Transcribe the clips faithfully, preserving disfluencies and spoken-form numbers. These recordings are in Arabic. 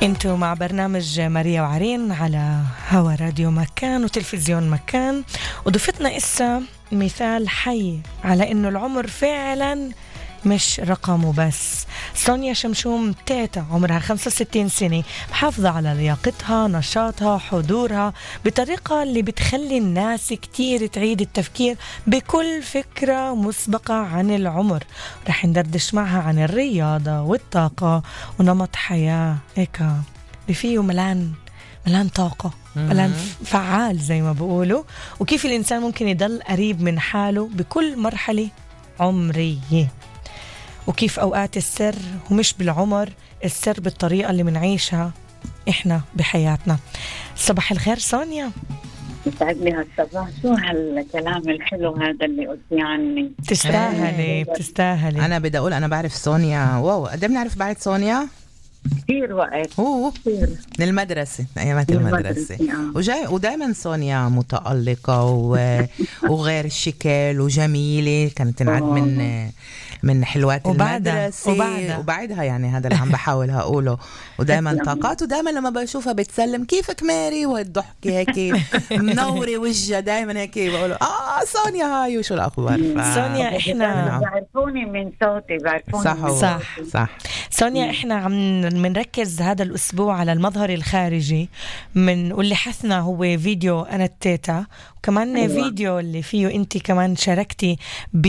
انتوا مع برنامج ماريا وعرين على هوا راديو مكان وتلفزيون مكان، وضفتنا إسا مثال حي على إنه العمر فعلا مش رقمه بس. سونيا شمشوم تيتا عمرها خمسة وستين سنة، محافظة على لياقتها، نشاطها، حضورها بطريقة اللي بتخلي الناس كتير تعيد التفكير بكل فكرة مسبقة عن العمر. رح ندردش معها عن الرياضة والطاقة ونمط حياة هيك بفيه ملان ملان طاقة، ملان فعال زي ما بقولوا، وكيف الإنسان ممكن يضل قريب من حاله بكل مرحلة عمرية، وكيف أوقات السر ومش بالعمر، السر بالطريقة اللي منعيشها إحنا بحياتنا. صباح الخير سونيا. يسعدني هالصباح، شو هالكلام الحلو هذا اللي قلتي عني. بتستاهلي بتستاهلي. أنا بدي أقول أنا بعرف سونيا، واو قد بنعرف بعد سونيا كثير وقت أوه كثير من المدرسة، أيامات المدرسة، وجاي ودائما سونيا متألقة و... وغير الشكل وجميلة، كانت تنعد من من حلوات المدرسة وبعدها. وبعدها يعني هذا اللي عم بحاول هقوله، ودائما طاقات، ودائما لما بشوفها بتسلم كيفك ماري، والضحكة هيك منورة وجهها دائما هيك، بقوله آه سونيا هاي وشو الأخبار. ف... سونيا إحنا بعرفوني من صوتي، بعرفوني صح من صح صوتي. صح. سونيا إحنا عم منركز هذا الأسبوع على المظهر الخارجي، من واللي حثنا هو فيديو أنا التيتا، وكمان أيوة. فيديو اللي فيه أنت كمان شاركتي ب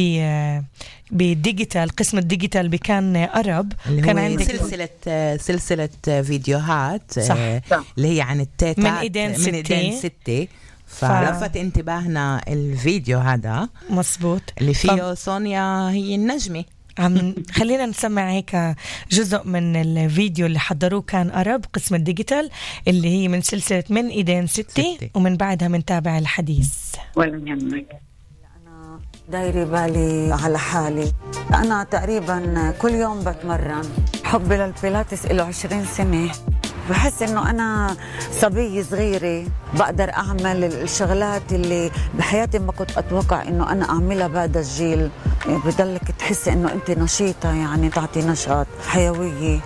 بالديجيتال، قسم الديجيتال بكان أرب، كان عندك سلسلة سلسلة فيديوهات صح. اللي هي عن التيتا من إيدين ستة, من إيدين ستة. فلفت انتباهنا الفيديو هذا مظبوط اللي فيه ف... سونيا هي النجمة. عم خلينا نسمع هيك جزء من الفيديو اللي حضروه كان أرب قسم الديجيتال، اللي هي من سلسلة من إيدين ستة, ستة. ومن بعدها منتابع الحديث. ولا يهمك. أنا دايري بالي على حالي، أنا تقريبا كل يوم بتمرن، حبي للبيلاتس له عشرين سنة، بحس إنه أنا صبية صغيرة بقدر أعمل الشغلات اللي بحياتي ما كنت أتوقع إنه أنا أعملها بعد الجيل. بدلك تحس إنه أنت نشيطة، يعني تعطي نشاط، حيوية.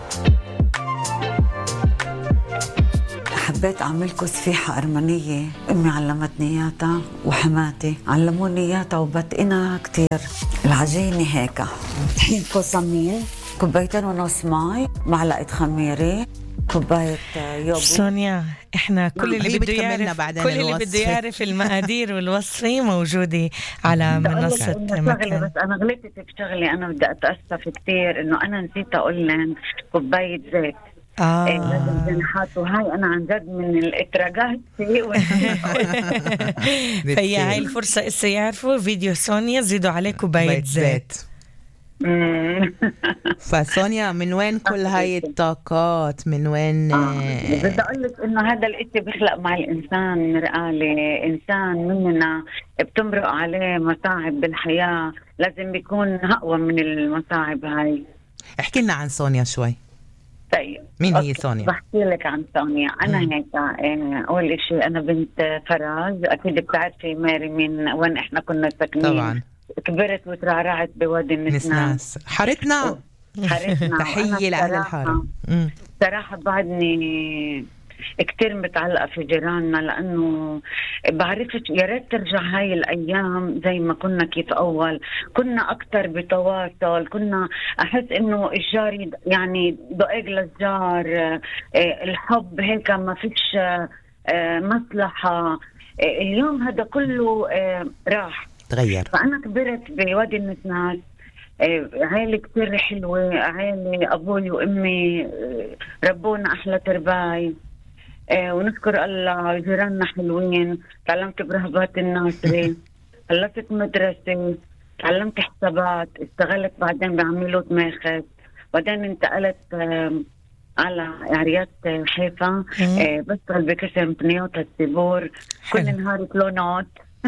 حبيت أعملكم سفيحة أرمنية، أمي علمتني إياها وحماتي علموني إياها وبتقنها كتير. العجينة هيك طحين كوسمية، كوبايتين ونص ماي، معلقة خميرة، كوباية يوغurt. سونيا احنا كل اللي بده يعرف كل اللي بده يعرف المقادير والوصفة موجودة على منصة مكان. بس أنا غلطت بشغلة، أنا بدي أتأسف كتير إنه أنا نسيت أقول لهم كوباية زيت. آه. إيه لازم تنحط، وهاي أنا عن جد من الإتراجات. فهي هاي الفرصة إسا يعرفوا فيديو سونيا زيدوا عليه كوباية زيت. فسونيا من وين كل هاي الطاقات؟ من وين؟ آه. بدي أقول لك إنه هذا الإشي بيخلق مع الإنسان مرآة، إنسان مننا بتمرق عليه مصاعب بالحياة، لازم بيكون أقوى من المصاعب هاي. احكي لنا عن سونيا شوي. طيب مين هي سونيا؟ بحكي لك عن سونيا. أنا مم. هيك أول إشي أنا بنت فراج، أكيد بتعرفي ماري من وين إحنا كنا ساكنين. طبعا كبرت وترعرعت بوادي النسناس، حارتنا حارتنا تحية لأهل الحارة. صراحة بعدني كتير متعلقة في جيراننا، لأنه بعرفش يا ريت ترجع هاي الأيام زي ما كنا، كيف أول كنا أكتر بتواصل، كنا أحس إنه الجار يعني دقيق للجار، الحب هيك ما فيش مصلحة. اليوم هذا كله راح تغير. فأنا كبرت بوادي النسناس، عائلة كتير حلوة، عائلة أبوي وأمي ربونا أحلى ترباي، ونذكر الله. جيراننا حلوين، تعلمت برهبات الناصري، خلصت مدرسة، تعلمت حسابات، اشتغلت بعدين بعملوت ماخذ، بعدين انتقلت على عريات حيفا، بشتغل بقسم بنيوت السيبور، كل نهار كلونات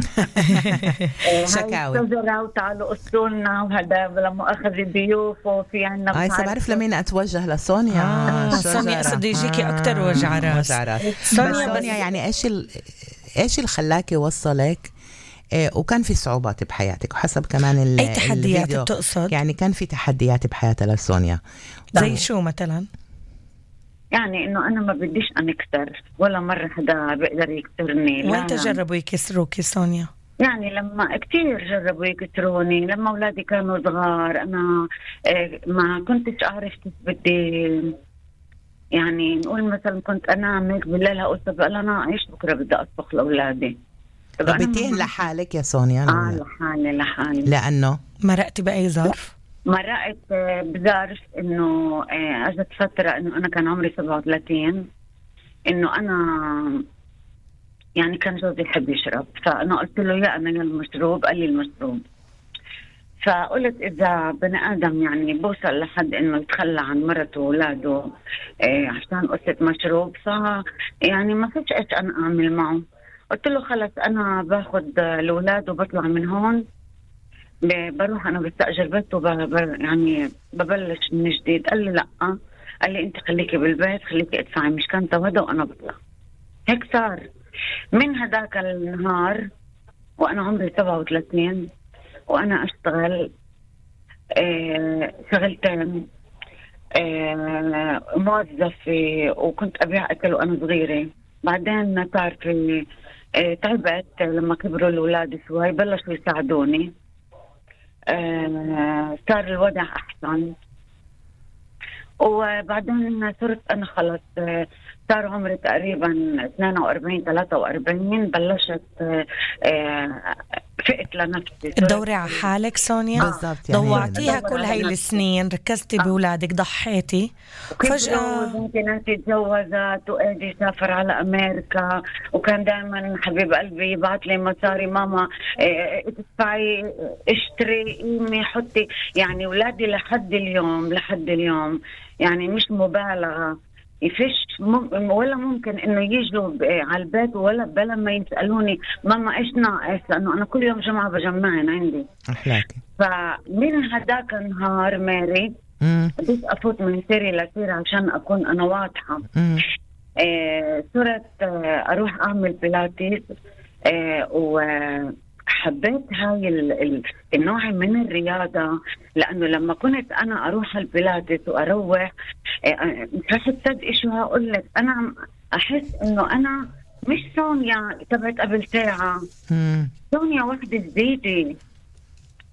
شكاوي شجرة وتعالوا قصولنا، وهذا لما أخذ الضيوف وفي عنا. هاي بعرف لمين أتوجه لسونيا. آه سونيا صديقي آه. أكتر وجع راس. سونيا سونيا يعني إيش ال... إيش اللي خلاكي وصلك؟ إيه وكان في صعوبات بحياتك، وحسب كمان ال... أي تحديات بتقصد؟ يعني كان في تحديات بحياتها لسونيا. زي شو مثلا؟ يعني انه انا ما بديش انكسر ولا مره حدا بيقدر يكسرني. وانت جربوا يكسروك سونيا؟ يعني لما كتير جربوا يكسروني، لما أولادي كانوا صغار أنا ما كنتش أعرف كيف بدي، يعني نقول مثلا كنت أنام هيك بالليل أقول طب أنا إيش بكرة بدي أطبخ لأولادي. ربيتيهن لحالك يا سونيا؟ آه لحالي لحالي. لأنه مرقتي بأي ظرف؟ مرقت بظرف إنه أجت فترة إنه أنا كان عمري سبعة وثلاثين، إنه أنا يعني كان جوزي يحب يشرب، فأنا قلت له يا أنا المشروب، قال لي المشروب. فقلت إذا بني آدم يعني بوصل لحد إنه يتخلى عن مرته وولاده إيه عشان قصة مشروب، ف يعني ما فيش إيش أنا أعمل معه. قلت له خلص أنا باخد الأولاد وبطلع من هون، بروح أنا بستأجر بيت وب يعني ببلش من جديد. قال لي لأ، قال لي أنت خليكي بالبيت، خليكي ادفعي مشكلة وهذا وأنا بطلع. هيك صار. من هداك النهار وأنا عمري سبعة وثلاثين وأنا أشتغل آه شغلتين، آه موظفة وكنت أبيع أكل وأنا صغيرة. بعدين صار في آه تعبت لما كبروا الأولاد شوي، بلشوا يساعدوني، آه صار الوضع أحسن. وبعدين صرت أنا خلص آه صار عمري تقريبا اثنين وأربعين ثلاثة وأربعين، بلشت فقت لنفسي. تدوري على حالك سونيا؟ بالضبط. يعني ضوعتيها كل هاي السنين، ركزتي بأولادك، ضحيتي، فجأة ممكن أنت تزوجت وأدي سافر على أمريكا، وكان دائما حبيب قلبي يبعث لي مصاري، ماما ادفعي اشتري قيمي حطي. يعني أولادي لحد اليوم لحد اليوم يعني مش مبالغة يفش مم... ولا ممكن انه يجوا على البيت ولا بلا ما يسالوني ماما ايش ناقص، لانه انا كل يوم جمعه بجمعن عندي. احلاكي. فمن هداك النهار ماري بديت افوت من سيري لسيري عشان اكون انا واضحه. آه صرت آه اروح اعمل بيلاتيس، آه و حبيت هاي النوع من الرياضة، لأنه لما كنت أنا أروح البيلاتيس وأروح مش رح تصدقي شو هقول لك، أنا أحس إنه أنا مش سونيا تبعت قبل ساعة، سونيا وحدة جديدة.